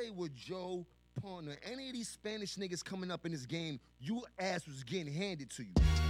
play with Joe Partner, any of these Spanish niggas coming up in this game, you ass was getting handed to you.